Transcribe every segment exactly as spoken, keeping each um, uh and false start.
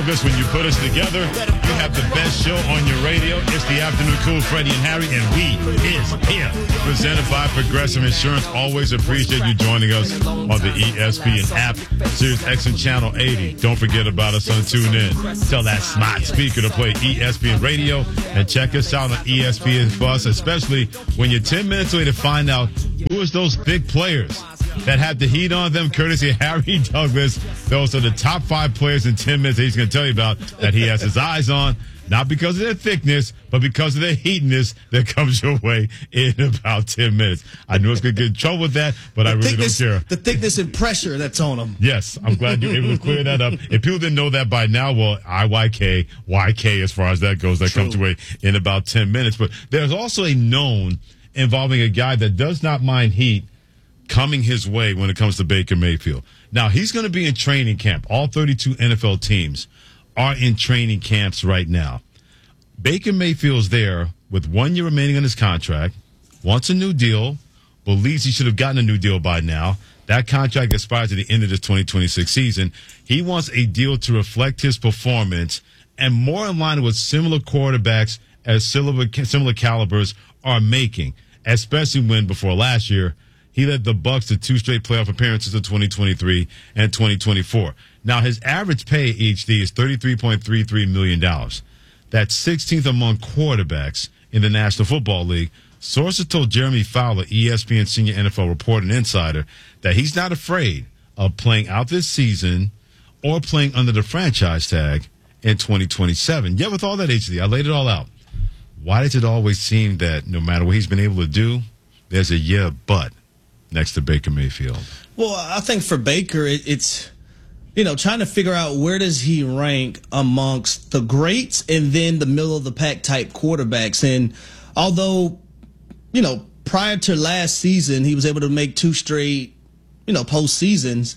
Douglas. When you put us together, you have the best show on your radio. It's the Afternoon Cool, Freddie and Harry, and we is here. Presented by Progressive Insurance. Always appreciate you joining us on the E S P N app, Sirius X M Channel eighty. Don't forget about us on TuneIn. Tell that smart speaker to play E S P N Radio, and check us out on E S P N Plus, especially when you're ten minutes away to find out who is those big players that have the heat on them, courtesy of Harry Douglas. Those are the top five players in ten minutes that he's going to tell you about that he has his eyes on, not because of their thickness, but because of their heatness that comes your way in about ten minutes. I knew I was going to get in trouble with that, but the I really thickness, don't care. The thickness and pressure that's on them. Yes, I'm glad you were able to clear that up. If people didn't know that by now, well, I Y K, Y K as far as that goes, that True. comes your way in about ten minutes. But there's also a known involving a guy that does not mind heat coming his way when it comes to Baker Mayfield. Now, he's going to be in training camp. All thirty-two N F L teams are in training camps right now. Baker Mayfield's there with one year remaining on his contract, wants a new deal, believes he should have gotten a new deal by now. That contract expires at the end of this twenty twenty-six season. He wants a deal to reflect his performance and more in line with similar quarterbacks as similar, similar calibers are making, especially when before last year, he led the Bucs to two straight playoff appearances in twenty twenty-three and twenty twenty-four. Now, his average pay, H D, is thirty-three point three three million dollars. That's sixteenth among quarterbacks in the National Football League. Sources told Jeremy Fowler, E S P N senior N F L reporter and insider, that he's not afraid of playing out this season or playing under the franchise tag in twenty twenty-seven. Yet with all that, H D, I laid it all out. Why does it always seem that no matter what he's been able to do, there's a yeah, but next to Baker Mayfield? Well, I think for Baker, it, it's, you know, trying to figure out where does he rank amongst the greats and then the middle of the pack type quarterbacks. And although, you know, prior to last season, he was able to make two straight, you know, postseasons,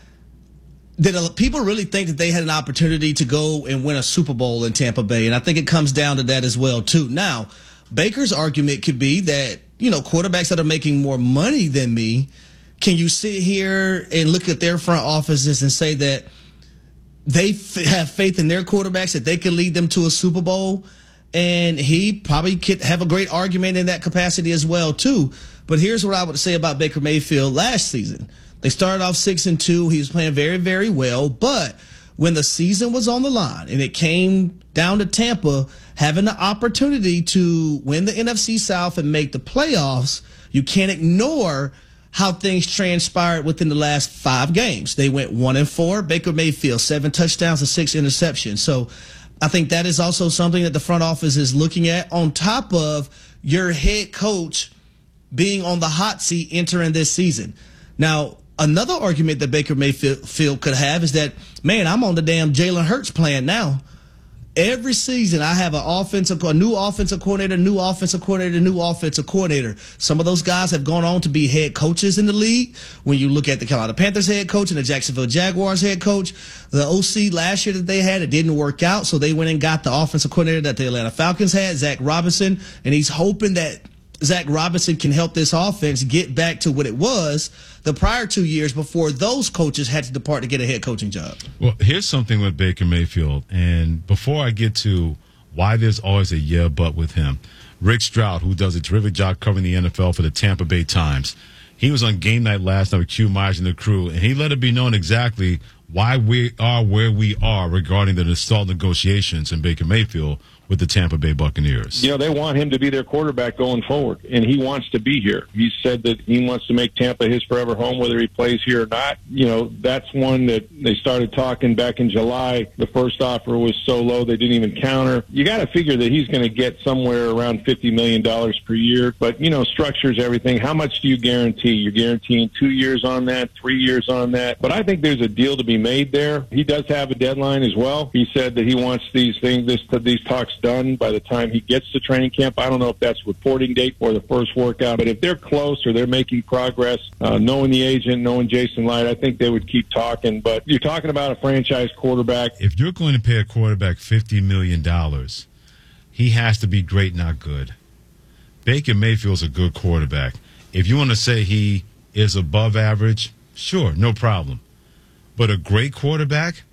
did a, people really think that they had an opportunity to go and win a Super Bowl in Tampa Bay? And I think it comes down to that as well, too. Now, Baker's argument could be that, you know, quarterbacks that are making more money than me, can you sit here and look at their front offices and say that they f- have faith in their quarterbacks, that they can lead them to a Super Bowl? And he probably could have a great argument in that capacity as well, too. But here's what I would say about Baker Mayfield last season. They started off six and two. He was playing very, very well. But when the season was on the line and it came down to Tampa having the opportunity to win the N F C South and make the playoffs, you can't ignore how things transpired within the last five games. They went one and four. Baker Mayfield, seven touchdowns and six interceptions. So I think that is also something that the front office is looking at, on top of your head coach being on the hot seat entering this season. Now, another argument that Baker Mayfield could have is that, man, I'm on the damn Jalen Hurts plan now. Every season, I have an offensive, a new offensive coordinator, new offensive coordinator, new offensive coordinator. Some of those guys have gone on to be head coaches in the league. When you look at the Carolina Panthers head coach and the Jacksonville Jaguars head coach, the O C last year that they had, it didn't work out. So they went and got the offensive coordinator that the Atlanta Falcons had, Zach Robinson, and he's hoping that Zach Robinson can help this offense get back to what it was the prior two years before those coaches had to depart to get a head coaching job. Well, here's something with Baker Mayfield, and before I get to why there's always a yeah but with him, Rick Stroud, who does a terrific job covering the N F L for the Tampa Bay Times, he was on Game Night last night with Q Myers and the crew, and he let it be known exactly why we are where we are regarding the stalled negotiations in Baker Mayfield with the Tampa Bay Buccaneers. You know, they want him to be their quarterback going forward, and he wants to be here. He said that he wants to make Tampa his forever home, whether he plays here or not. You know, that's one that they started talking back in July. The first offer was so low they didn't even counter. You got to figure that he's going to get somewhere around fifty million dollars per year. But, you know, structures everything. How much do you guarantee? You're guaranteeing two years on that, three years on that. But I think there's a deal to be made there. He does have a deadline as well. He said that he wants these things, this, these talks done by the time he gets to training camp. I don't know if that's reporting date or the first workout, but if they're close or they're making progress, uh, knowing the agent, knowing Jason Light, I think they would keep talking. But you're talking about a franchise quarterback. If you're going to pay a quarterback fifty million dollars, he has to be great, not good. Baker Mayfield's a good quarterback. If you want to say he is above average, sure, no problem. But a great quarterback,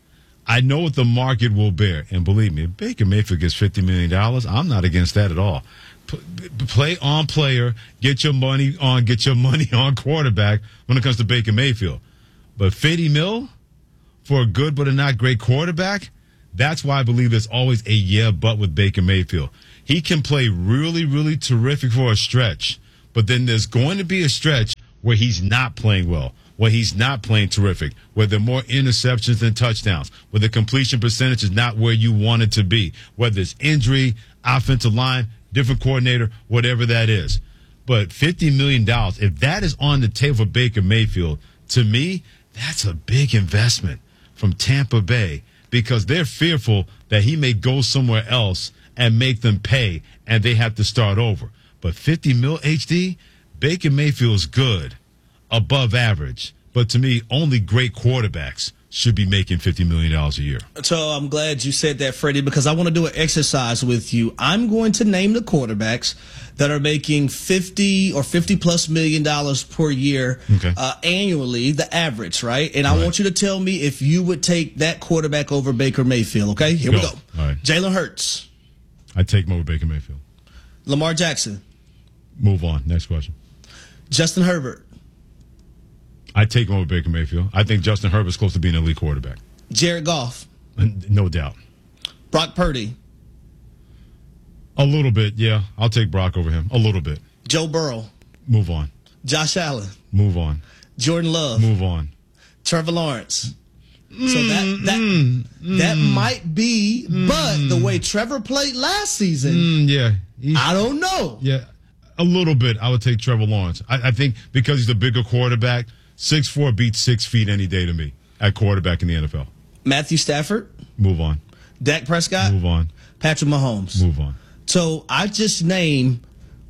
I know what the market will bear. And believe me, if Baker Mayfield gets fifty million dollars, I'm not against that at all. P- play on player, get your money on, get your money on quarterback when it comes to Baker Mayfield. But fifty mil for a good but a not great quarterback, that's why I believe there's always a yeah but with Baker Mayfield. He can play really, really terrific for a stretch, but then there's going to be a stretch where he's not playing well, where he's not playing terrific, where there are more interceptions than touchdowns, where the completion percentage is not where you want it to be, whether it's injury, offensive line, different coordinator, whatever that is. But fifty million dollars, if that is on the table for Baker Mayfield, to me, that's a big investment from Tampa Bay because they're fearful that he may go somewhere else and make them pay, and they have to start over. But fifty mil H D, Baker Mayfield's good, above average. But to me, only great quarterbacks should be making fifty million dollars a year. So I'm glad you said that, Freddie, because I want to do an exercise with you. I'm going to name the quarterbacks that are making fifty or fifty plus million dollars per year okay. uh, annually, the average, right? And I right. want you to tell me if you would take that quarterback over Baker Mayfield, okay? Here go. we go. All right. Jalen Hurts. I'd take him over Baker Mayfield. Lamar Jackson. Move on. Next question. Justin Herbert. I'd take him over Baker Mayfield. I think Justin Herbert's close to being an elite quarterback. Jared Goff. No doubt. Brock Purdy. A little bit, yeah. I'll take Brock over him. A little bit. Joe Burrow. Move on. Josh Allen. Move on. Jordan Love. Move on. Trevor Lawrence. Mm, so that that mm, that mm, might be, mm, but the way Trevor played last season, mm, yeah, I don't know. Yeah, a little bit. I would take Trevor Lawrence. I, I think because he's a bigger quarterback, six four beats six feet any day to me at quarterback in the N F L. Matthew Stafford. Move on. Dak Prescott. Move on. Patrick Mahomes. Move on. So I just named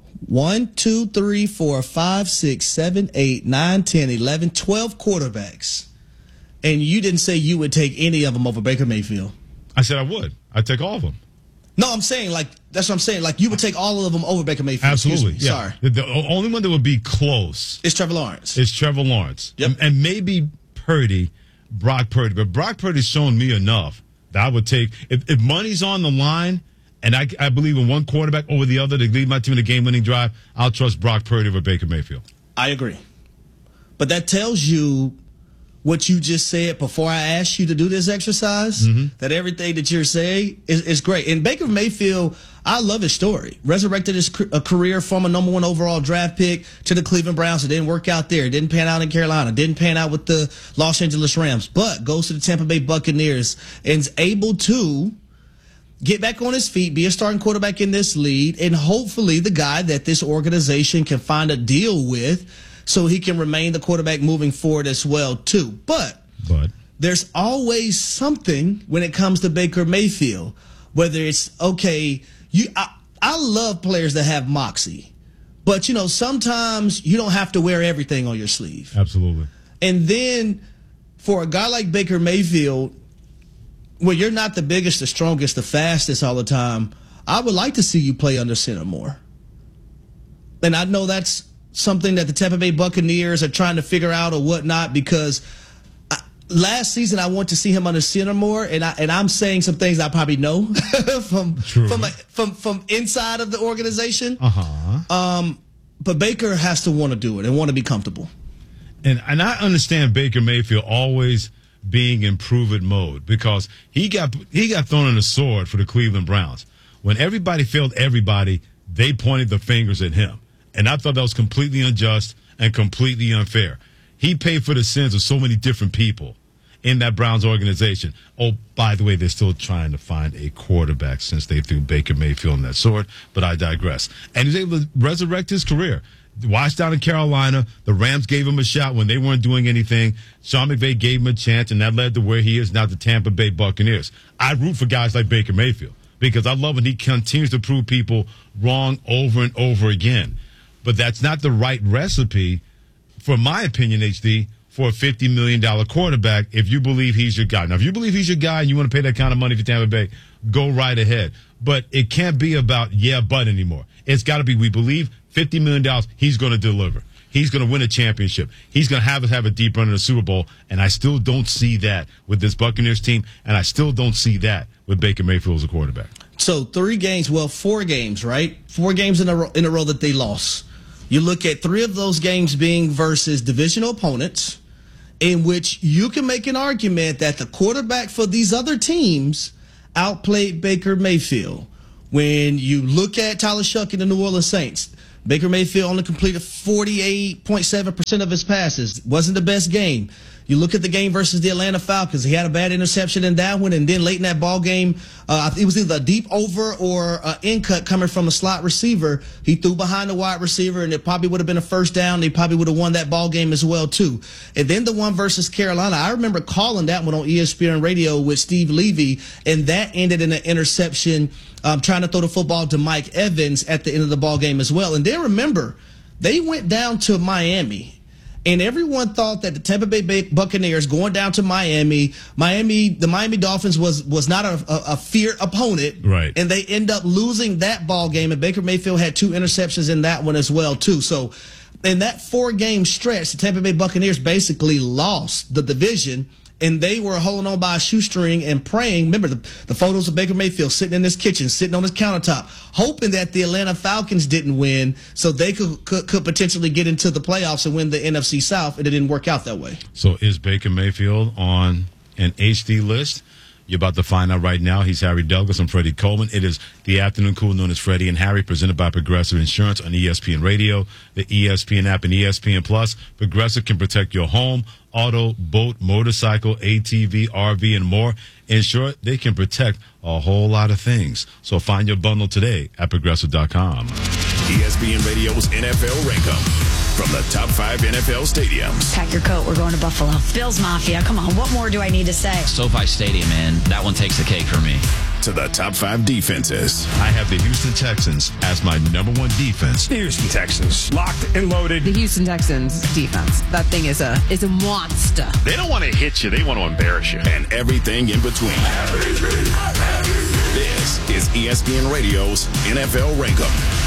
one, two, three, four, five, six, seven, eight, nine, ten, eleven, twelve quarterbacks. And you didn't say you would take any of them over Baker Mayfield. I said I would. I'd take all of them. No, I'm saying, like, that's what I'm saying. Like, you would take all of them over Baker Mayfield. Absolutely. Yeah. Sorry. The, the only one that would be close is Trevor Lawrence. Is Trevor Lawrence. Yep. And, and maybe Purdy, Brock Purdy. But Brock Purdy's shown me enough that I would take, if, if money's on the line and I, I believe in one quarterback over the other to lead my team in a game-winning drive, I'll trust Brock Purdy over Baker Mayfield. I agree. But that tells you what you just said before I asked you to do this exercise, mm-hmm. that everything that you're saying is, is great. And Baker Mayfield, I love his story. Resurrected his a career from a number one overall draft pick to the Cleveland Browns. It didn't work out there. It didn't pan out in Carolina. It didn't pan out with the Los Angeles Rams. But goes to the Tampa Bay Buccaneers and is able to get back on his feet, be a starting quarterback in this league, and hopefully the guy that this organization can find a deal with so he can remain the quarterback moving forward as well, too. But, but there's always something when it comes to Baker Mayfield, whether it's, okay, you, I, I love players that have moxie. But, you know, sometimes you don't have to wear everything on your sleeve. Absolutely. And then for a guy like Baker Mayfield, where you're not the biggest, the strongest, the fastest all the time, I would like to see you play under center more. And I know that's something that the Tampa Bay Buccaneers are trying to figure out or whatnot, because I, last season I want to see him under center more, and I and I'm saying some things I probably know from True. from from from inside of the organization. Uh huh. Um, but Baker has to want to do it and want to be comfortable. And and I understand Baker Mayfield always being in prove-it mode, because he got he got thrown on a sword for the Cleveland Browns. When everybody failed everybody, they pointed the fingers at him. And I thought that was completely unjust and completely unfair. He paid for the sins of so many different people in that Browns organization. Oh, by the way, they're still trying to find a quarterback since they threw Baker Mayfield in that sword, but I digress. And he's able to resurrect his career. Watched down in Carolina, the Rams gave him a shot when they weren't doing anything. Sean McVay gave him a chance, and that led to where he is now, the Tampa Bay Buccaneers. I root for guys like Baker Mayfield because I love when he continues to prove people wrong over and over again. But that's not the right recipe, for my opinion, H D, for a fifty million dollars quarterback if you believe he's your guy. Now, if you believe he's your guy and you want to pay that kind of money for Tampa Bay, go right ahead. But it can't be about yeah, but anymore. It's got to be we believe fifty million dollars, he's going to deliver. He's going to win a championship. He's going to have us have a deep run in the Super Bowl, and I still don't see that with this Buccaneers team, and I still don't see that with Baker Mayfield as a quarterback. So three games, well, four games, right? Four games in a row, in a row that they lost. You look at three of those games being versus divisional opponents, in which you can make an argument that the quarterback for these other teams outplayed Baker Mayfield. When you look at Tyler Shuck and the New Orleans Saints, Baker Mayfield only completed forty-eight point seven percent of his passes. Wasn't the best game. You look at the game versus the Atlanta Falcons. He had a bad interception in that one, and then late in that ball game, uh, it was either a deep over or an in cut coming from a slot receiver. He threw behind the wide receiver, and it probably would have been a first down. They probably would have won that ball game as well, too. And then the one versus Carolina, I remember calling that one on E S P N Radio with Steve Levy, and that ended in an interception, um, trying to throw the football to Mike Evans at the end of the ball game as well. And then remember, they went down to Miami. And everyone thought that the Tampa Bay Buccaneers going down to Miami, Miami, the Miami Dolphins was was not a, a, a feared opponent, right? And they end up losing that ball game. And Baker Mayfield had two interceptions in that one as well, too. So, in that four game stretch, the Tampa Bay Buccaneers basically lost the division. And they were holding on by a shoestring and praying. Remember the, the photos of Baker Mayfield sitting in his kitchen, sitting on his countertop, hoping that the Atlanta Falcons didn't win so they could, could, could potentially get into the playoffs and win the N F C South, and it didn't work out that way. So is Baker Mayfield on an H D list? You're about to find out right now. He's Harry Douglas. I'm Freddie Coleman. It is the afternoon cool known as Freddie and Harry, presented by Progressive Insurance on E S P N Radio, the E S P N app, and E S P N Plus. Progressive can protect your home, auto, boat, motorcycle, A T V, R V, and more. In short, they can protect a whole lot of things. So find your bundle today at Progressive dot com. E S P N Radio's N F L Rank-Em. From the top five N F L stadiums. Pack your coat. We're going to Buffalo. Bills Mafia. Come on. What more do I need to say? SoFi Stadium, man. That one takes the cake for me. To the top five defenses. I have the Houston Texans as my number one defense. The Houston Texans, locked and loaded. The Houston Texans defense. That thing is a is a monster. They don't want to hit you. They want to embarrass you. And everything in between. This is E S P N Radio's N F L Rank-Em.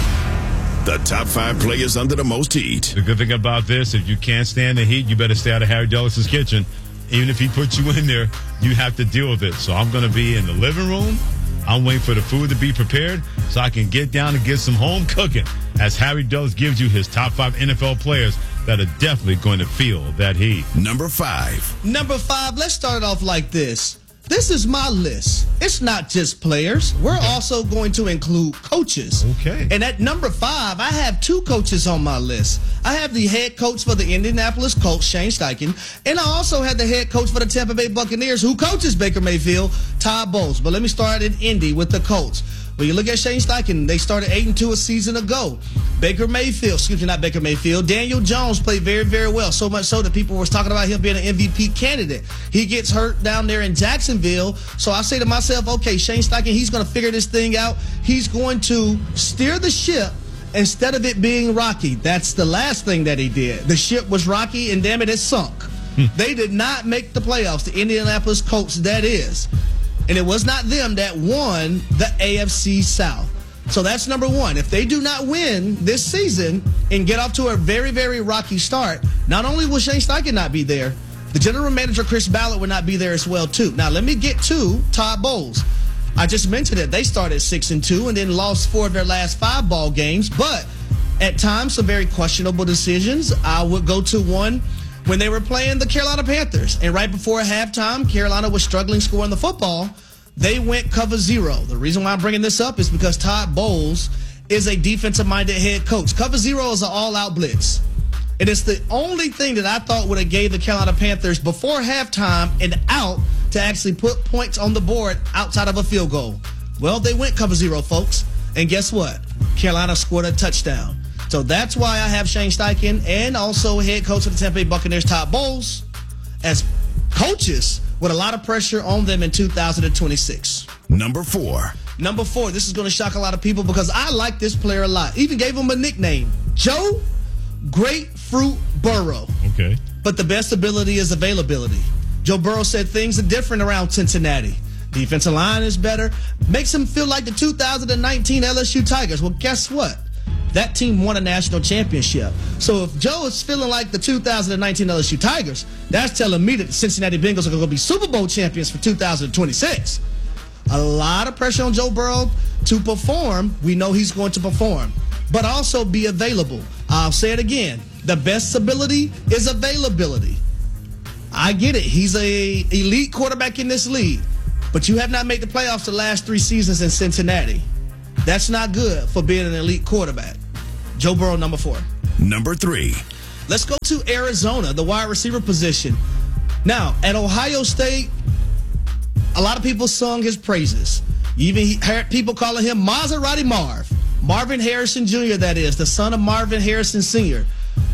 The top five players under the most heat. The good thing about this, if you can't stand the heat, you better stay out of Harry Douglas's kitchen. Even if he puts you in there, you have to deal with it. So I'm going to be in the living room. I'm waiting for the food to be prepared so I can get down and get some home cooking as Harry Douglas gives you his top five N F L players that are definitely going to feel that heat. Number five. Number five, let's start it off like this. This is my list. It's not just players. We're okay. also going to include coaches. Okay. And at number five, I have two coaches on my list. I have the head coach for the Indianapolis Colts, Shane Steichen, and I also have the head coach for the Tampa Bay Buccaneers, who coaches Baker Mayfield, Todd Bowles. But let me start in Indy with the Colts. When you look at Shane Steichen, they started eight and two a season ago. Baker Mayfield, excuse me, not Baker Mayfield, Daniel Jones played very, very well. So much so that people were talking about him being an M V P candidate. He gets hurt down there in Jacksonville. So I say to myself, okay, Shane Steichen, he's going to figure this thing out. He's going to steer the ship instead of it being rocky. That's the last thing that he did. The ship was rocky, and damn it, it sunk. They did not make the playoffs, the Indianapolis Colts, that is. And it was not them that won the A F C South. So that's number one. If they do not win this season and get off to a very, very rocky start, not only will Shane Steichen not be there, the general manager, Chris Ballard, will not be there as well, too. Now, let me get to Todd Bowles. I just mentioned it. They started six and two and then lost four of their last five ball games. But at times, some very questionable decisions. I would go to one when they were playing the Carolina Panthers. And right before halftime, Carolina was struggling scoring the football. They went cover zero. The reason why I'm bringing this up is because Todd Bowles is a defensive-minded head coach. Cover zero is an all-out blitz. And it's the only thing that I thought would have gave the Carolina Panthers before halftime an out to actually put points on the board outside of a field goal. Well, they went cover zero, folks. And guess what? Carolina scored a touchdown. So that's why I have Shane Steichen and also head coach of the Tampa Bay Buccaneers, Todd Bowles, as coaches with a lot of pressure on them in two thousand twenty-six. Number four. Number four. This is going to shock a lot of people because I like this player a lot. Even gave him a nickname, Joe Grapefruit Burrow. Okay. But the best ability is availability. Joe Burrow said things are different around Cincinnati. Defensive line is better. Makes him feel like the two thousand nineteen L S U Tigers. Well, guess what? that team won a national championship. So if Joe is feeling like the two thousand nineteen L S U Tigers, that's telling me that the Cincinnati Bengals are going to be Super Bowl champions for two thousand twenty-six. A lot of pressure on Joe Burrow to perform. We know he's going to perform, but also be available. I'll say it again. The best ability is availability. I get it. He's a elite quarterback in this league, but you have not made the playoffs the last three seasons in Cincinnati. That's not good for being an elite quarterback. Joe Burrow, number four. Number three. Let's go to Arizona, the wide receiver position. Now, at Ohio State, a lot of people sung his praises. You even heard people calling him Maserati Marv. Marvin Harrison Junior, that is, the son of Marvin Harrison Senior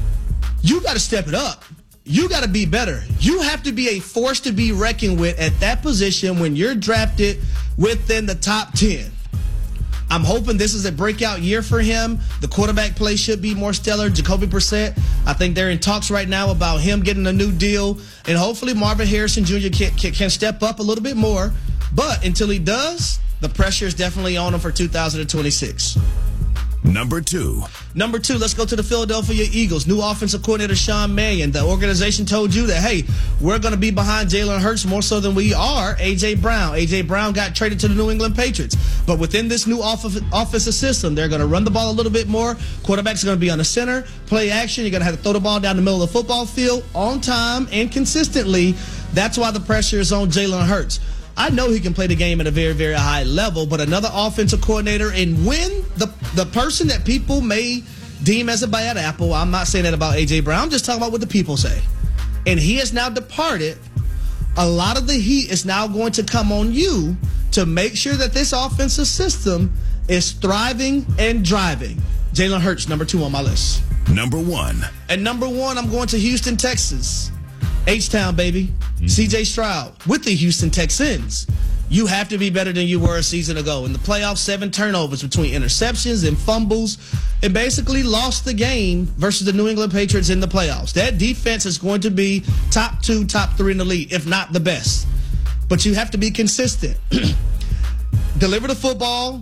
You got to step it up. You got to be better. You have to be a force to be reckoned with at that position when you're drafted within the top ten. I'm hoping this is a breakout year for him. The quarterback play should be more stellar. Jacoby Brissett, I think they're in talks right now about him getting a new deal. And hopefully Marvin Harrison Junior can, can, can step up a little bit more. But until he does, the pressure is definitely on him for two thousand twenty-six. Number two. Number two, let's go to the Philadelphia Eagles. New offensive coordinator Sean Mannion. The organization told you that, hey, we're going to be behind Jalen Hurts more so than we are A J. Brown. A J. Brown got traded to the New England Patriots. But within this new off- offensive system, they're going to run the ball a little bit more. Quarterbacks are going to be on the center. Play action. You're going to have to throw the ball down the middle of the football field on time and consistently. That's why the pressure is on Jalen Hurts. I know he can play the game at a very, very high level, but another offensive coordinator, and when the the person that people may deem as a bad apple, I'm not saying that about A J. Brown, I'm just talking about what the people say. And he has now departed. A lot of the heat is now going to come on you to make sure that this offensive system is thriving and driving. Jalen Hurts, number two on my list. Number one. At number one, I'm going to Houston, Texas. H-Town, baby. Mm-hmm. C J. Stroud with the Houston Texans. You have to be better than you were a season ago. In the playoffs, seven turnovers between interceptions and fumbles, and basically lost the game versus the New England Patriots in the playoffs. That defense is going to be top two, top three in the league, if not the best. But you have to be consistent. Deliver the football.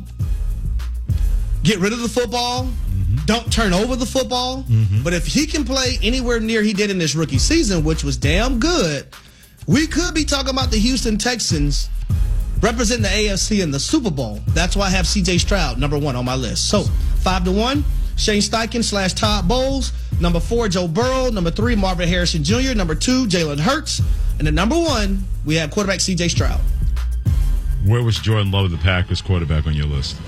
Get rid of the football. Don't turn over the football. Mm-hmm. But if he can play anywhere near he did in this rookie season, which was damn good, we could be talking about the Houston Texans representing the A F C in the Super Bowl. That's why I have C J. Stroud, number one on my list. So, five to one, Shane Steichen slash Todd Bowles. Number four, Joe Burrow. Number three, Marvin Harrison Junior Number two, Jalen Hurts. And then number one, we have quarterback C J. Stroud. Where was Jordan Love, the Packers quarterback, on your list?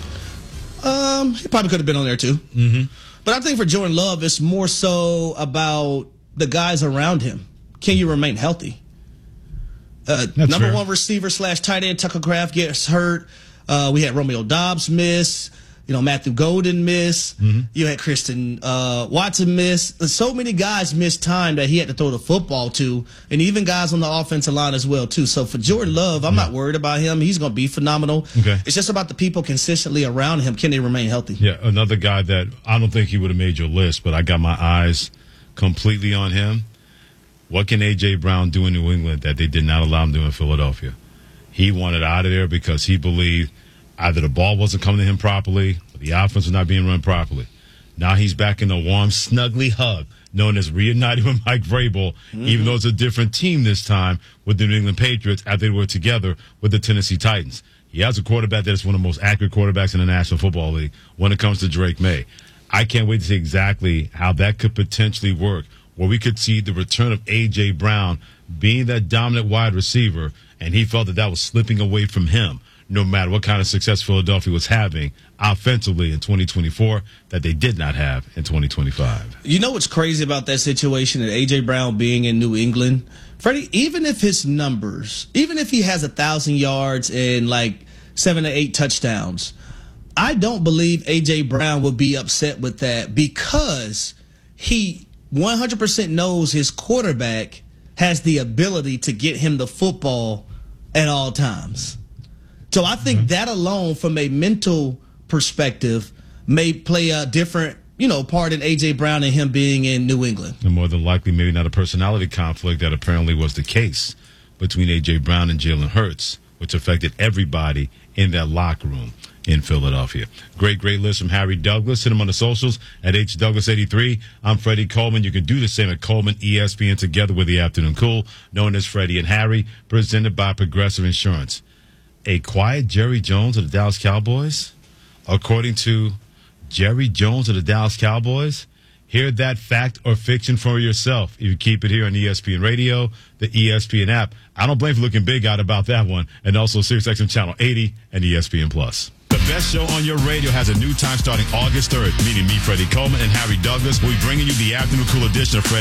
Um, he probably could have been on there too. Mm-hmm. But I think for Jordan Love, it's more so about the guys around him. Can you remain healthy? Uh, number fair. one receiver slash tight end Tucker Kraft gets hurt. Uh, we had Romeo Doubs miss. You know, Matthew Golden miss. Mm-hmm. You had Kristen uh, Watson miss. So many guys missed time that he had to throw the football to, and even guys on the offensive line as well too. So for Jordan Love, I'm yeah. not worried about him. He's going to be phenomenal. Okay. It's just about the people consistently around him. Can they remain healthy? Yeah, another guy that I don't think he would have made your list, but I got my eyes completely on him. What can A J. Brown do in New England that they did not allow him to do in Philadelphia? He wanted out of there because he believed either the ball wasn't coming to him properly or the offense was not being run properly. Now he's back in a warm, snuggly hug known as Reunited with Mike Vrabel, mm-hmm. even though it's a different team this time with the New England Patriots after they were together with the Tennessee Titans. He has a quarterback that is one of the most accurate quarterbacks in the National Football League when it comes to Drake May. I can't wait to see exactly how that could potentially work, where we could see the return of A J. Brown being that dominant wide receiver, and he felt that that was slipping away from him, no matter what kind of success Philadelphia was having offensively in twenty twenty-four that they did not have in twenty twenty-five. You know what's crazy about that situation and A J. Brown being in New England? Freddie, even if his numbers, even if he has a thousand yards and like seven to eight touchdowns, I don't believe A J. Brown would be upset with that because he one hundred percent knows his quarterback has the ability to get him the football at all times. So I think mm-hmm. that alone, from a mental perspective, may play a different, you know, part in A J. Brown and him being in New England. And more than likely, maybe not a personality conflict that apparently was the case between A J. Brown and Jalen Hurts, which affected everybody in that locker room in Philadelphia. Great, great list from Harry Douglas. Hit him on the socials at H Douglas eighty-three. I'm Freddie Coleman. You can do the same at Coleman E S P N together with the Afternoon Cool, known as Freddie and Harry, presented by Progressive Insurance. A quiet Jerry Jones of the Dallas Cowboys? According to Jerry Jones of the Dallas Cowboys? Hear that fact or fiction for yourself. If you keep it here on E S P N Radio, the E S P N app. I don't blame for looking big out about that one. And also SiriusXM Channel eighty and E S P N Plus. The best show on your radio has a new time starting August third, meaning me, Freddie Coleman, and Harry Douglas. We'll be bringing you the Afternoon Cool edition of Freddie